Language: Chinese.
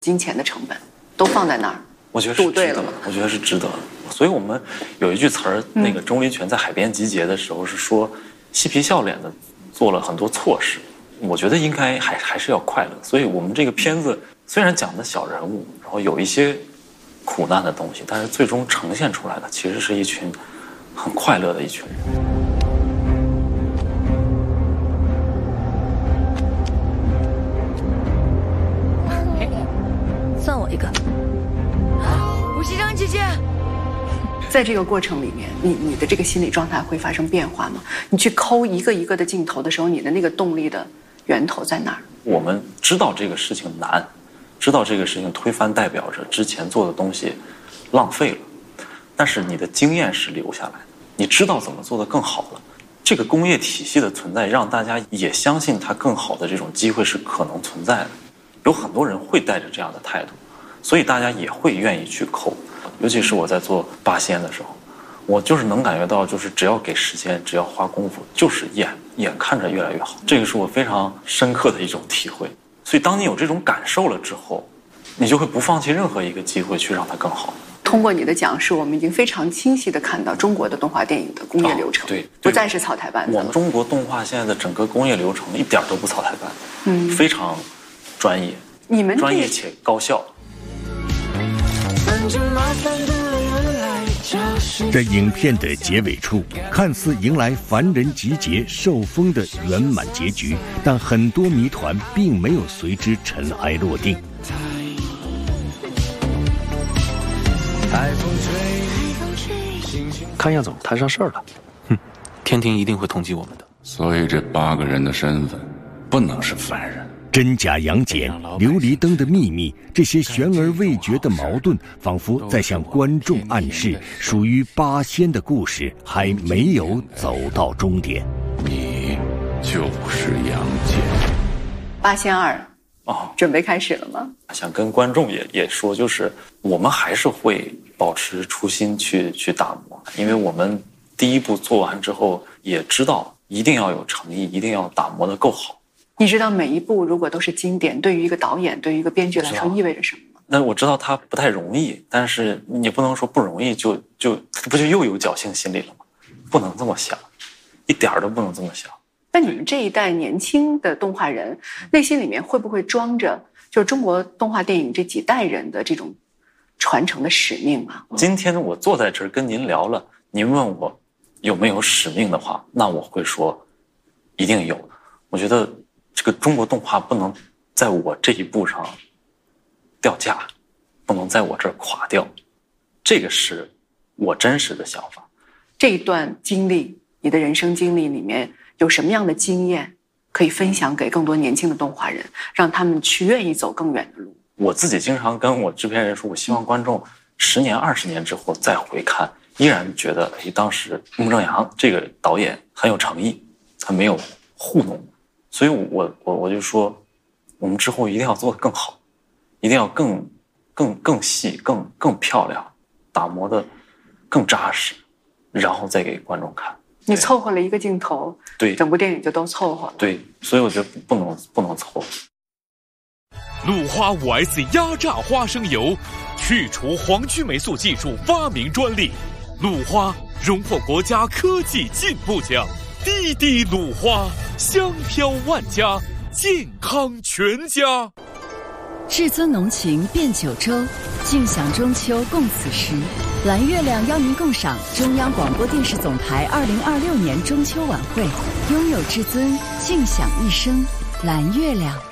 金钱的成本都放在那儿， 我觉得是值得，我觉得是值得的。所以我们有一句词儿，那个钟离权在海边集结的时候是说，嬉皮笑脸的做了很多错事。我觉得应该还是要快乐。所以我们这个片子虽然讲的小人物，然后有一些苦难的东西，但是最终呈现出来的其实是一群很快乐的一群人。 算我一个。 吴锡章姐姐， 在这个过程里面，你的这个心理状态会发生变化吗？你去抠一个一个的镜头的时候，你的那个动力的源头在哪儿？ 我们知道这个事情难，知道这个事情推翻代表着之前做的东西浪费了，但是你的经验是留下来的，你知道怎么做得更好了。这个工业体系的存在，让大家也相信它更好的这种机会是可能存在的。有很多人会带着这样的态度，所以大家也会愿意去抠。尤其是我在做八仙的时候，我就是能感觉到，就是只要给时间，只要花功夫，就是眼看着越来越好。这个是我非常深刻的一种体会。所以当你有这种感受了之后，你就会不放弃任何一个机会去让它更好。 通过你的讲述，我们已经非常清晰地看到中国的动画电影的工业流程， 对， 不再是草台班子了。 我们中国动画现在的整个工业流程一点都不草台班子，非常专业， 你们专业且高效。 在影片的结尾处，看似迎来凡人集结受封的圆满结局，但很多谜团并没有随之尘埃落定。 看样子我们摊上事儿了，天庭一定会通缉我们的。 所以这8个人的身份不能是犯人。 真假杨戬、琉璃灯的秘密，这些悬而未决的矛盾，仿佛在向观众暗示，属于八仙的故事还没有走到终点。 你就是杨戬。 八仙2准备开始了吗？ 想跟观众也说，就是我们还是会保持初心去打磨，因为我们第一部做完之后，也知道一定要有诚意，一定要打磨得够好。 你知道每一部如果都是经典，对于一个导演，对于一个编剧来说意味着什么吗？ 那我知道它不太容易，但是你不能说不容易就又有侥幸心理了吗？不能这么想，一点都不能这么想。 那你们这一代年轻的动画人，内心里面会不会装着就是中国动画电影这几代人的这种传承的使命啊？ 今天我坐在这儿跟您聊了，您问我有没有使命的话，那我会说一定有。我觉得这个中国动画不能在我这一步上掉价，不能在我这儿垮掉，这个是我真实的想法。 这一段经历，你的人生经历里面有什么样的经验可以分享给更多年轻的动画人，让他们去愿意走更远的路？我自己经常跟我制片人说，我希望观众10年、20年之后再回看，依然觉得当时穆正阳这个导演很有诚意，他没有糊弄。所以我就说，我们之后一定要做得更好，一定要更细、更漂亮，打磨得更扎实，然后再给观众看。你凑合了一个镜头，对，整部电影就都凑合了。对，所以我觉得不能凑合。 鲁花5S 压榨花生油，去除黄曲霉素技术发明专利。鲁花荣获国家科技进步奖。滴滴鲁花，香飘万家，健康全家。 至尊浓情遍九州，尽享中秋共此时。蓝月亮邀您共赏中央广播电视总台2026年中秋晚会，拥有至尊，尽享一生。蓝月亮。